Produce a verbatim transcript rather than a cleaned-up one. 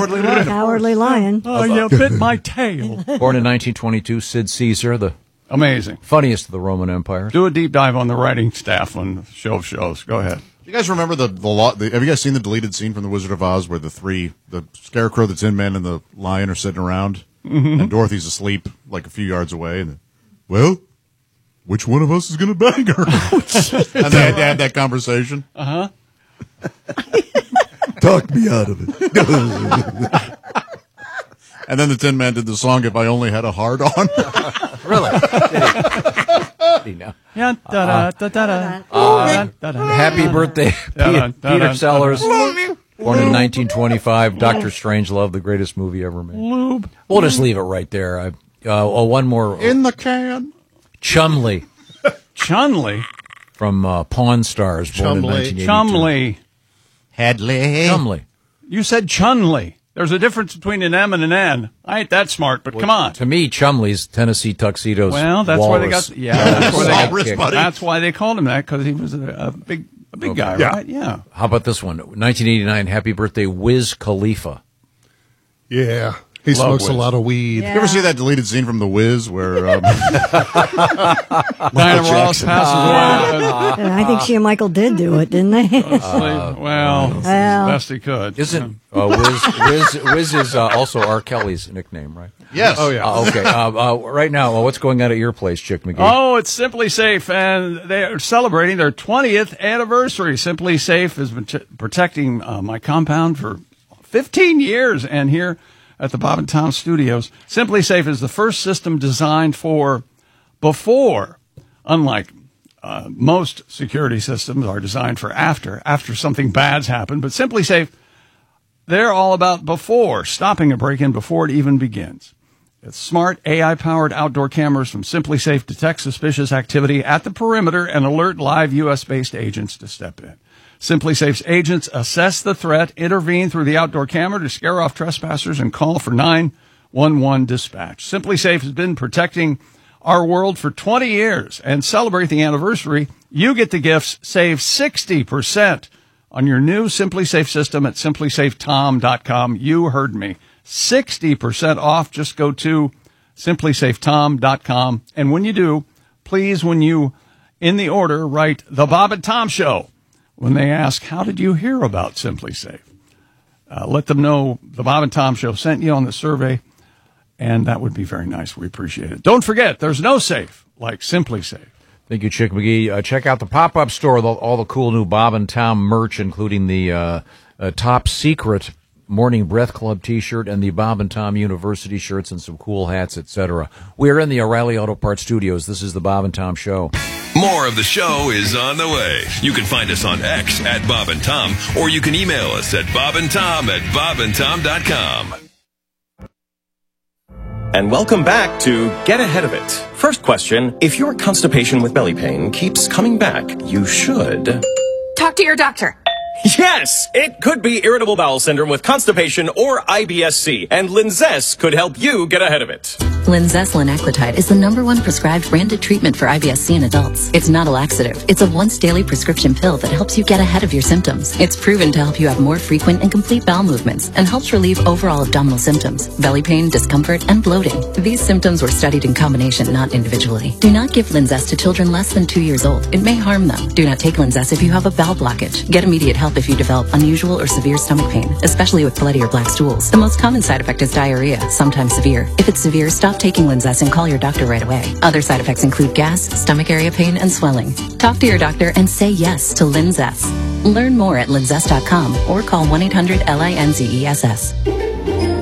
Cowardly Lion. Cowardly Lion. Oh, you bit my tail. Born in nineteen twenty-two, Sid Caesar, the Amazing. funniest of the Roman empires. Do a deep dive on the writing staff on Show of Shows. Go ahead. You guys remember the the, lo- the have you guys seen the deleted scene from The Wizard of Oz where the three the Scarecrow, the Tin Man, and the Lion are sitting around Mm-hmm. and Dorothy's asleep like a few yards away and well, which one of us is going to bang her? And they had to have that conversation. Uh huh. Talk me out of it. And then the Tin Man did the song "If I Only Had a Heart On." Really? Did he know? Yeah. Da da da da Uh, da. da. Happy birthday, Da-da, Peter, da-da, Peter Sellers. da-da. Born in nineteen twenty-five, Doctor Strangelove, the greatest movie ever made. Lube. We'll just leave it right there. I, uh, oh, one more. In the can. Chumley Chun-Li. from uh, Pawn Stars, born in Chumley. nineteen eighty-two. Chumley. Hadley. Chumley. You said Chun-Li. There's a difference between an M and an N. I ain't that smart, but come on. To me, Chumley's Tennessee Tuxedos. Well, that's why they walrus. got. Yeah, that's why they Walrus, got. buddy. That's why they called him that, because he was a, a big, a big guy, Yeah. right? Yeah. How about this one? nineteen eighty-nine, happy birthday, Wiz Khalifa. Yeah. He Love smokes Wiz. a lot of weed. Yeah. You ever see that deleted scene from The Wiz where um, Diana Ross passes away. And I think she and Michael did do it, didn't they? Asleep. Well, as Well. best he could. Isn't uh, Wiz, Wiz, Wiz is uh, also R. Kelly's nickname, right? yes, Oh, yeah. Uh, okay. Uh, uh, right now, uh, what's going on at your place, Chick McGee? Oh, it's Simply Safe, and they are celebrating their twentieth anniversary. Simply Safe has been t- protecting uh, my compound for fifteen years, and here at the Bob and Tom Studios, Simply Safe is the first system designed for before, unlike uh, most security systems are designed for after, after something bad's happened. But Simply Safe, they're all about before, stopping a break-in before it even begins. It's smart A I-powered outdoor cameras from Simply Safe detect suspicious activity at the perimeter and alert live U S-based agents to step in. Simply Safe's agents assess the threat, intervene through the outdoor camera to scare off trespassers, and call for nine one one dispatch. Simply Safe has been protecting our world for twenty years, and celebrate the anniversary. You get the gifts. Save sixty percent on your new Simply Safe system at simply safe tom dot com. You heard me. sixty percent off. Just go to simply safe tom dot com. And when you do, please, when you, in the order, write The Bob and Tom Show. When they ask, how did you hear about Simply Safe? Uh, let them know The Bob and Tom Show sent you on the survey, and that would be very nice. We appreciate it. Don't forget, there's no safe like Simply Safe. Thank you, Chick McGee. Uh, check out the pop-up store, with all, all the cool new Bob and Tom merch, including the uh, uh, top secret Morning Breath Club T-shirt and the Bob and Tom University shirts and some cool hats, et cetera. We're in the O'Reilly Auto Parts Studios. This is the Bob and Tom Show. More of the show is on the way. You can find us on X at Bob and Tom, or you can email us at bob and tom at bob and tom dot com. And welcome back to Get Ahead of It. First question, if your constipation with belly pain keeps coming back, you should... Talk to your doctor. Yes! It could be irritable bowel syndrome with constipation or I B S C, and Linzess could help you get ahead of it. Linzess linaclotide is the number one prescribed branded treatment for I B S C in adults. It's not a laxative. It's a once daily prescription pill that helps you get ahead of your symptoms. It's proven to help you have more frequent and complete bowel movements and helps relieve overall abdominal symptoms, belly pain, discomfort, and bloating. These symptoms were studied in combination, not individually. Do not give Linzess to children less than two years old. It may harm them. Do not take Linzess if you have a bowel blockage. Get immediate help if you develop unusual or severe stomach pain, especially with bloody or black stools. The most common side effect is diarrhea, sometimes severe. If it's severe, stop taking Linzess and call your doctor right away. Other side effects include gas, stomach area pain, and swelling. Talk to your doctor and say yes to Linzess. Learn more at linzess dot com or call one eight hundred L I N Z E S S.